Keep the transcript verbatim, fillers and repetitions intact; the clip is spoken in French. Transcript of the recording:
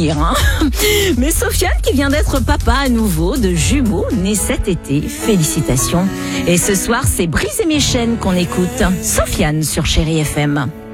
venir. Hein. Mais Sofiane qui vient d'être papa à nouveau de jumeaux nés cet été. Félicitations. Et ce soir, c'est Briser mes chaînes qu'on écoute. Sofiane sur Chérie F M.